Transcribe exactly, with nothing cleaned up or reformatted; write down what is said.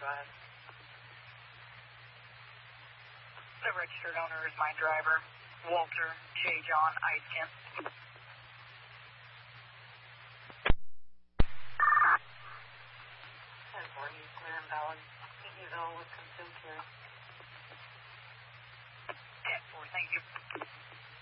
ahead. The registered owner is my driver, Walter J. John Eiskin. ten four, he's clear and valid. He's all with consumed here. ten four, thank you.